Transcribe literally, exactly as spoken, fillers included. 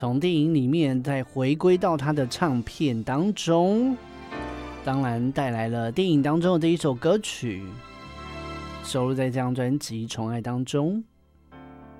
从电影里面再回归到他的唱片当中，当然带来了电影当中的这一首歌曲，收录在这张专辑《宠爱》当中。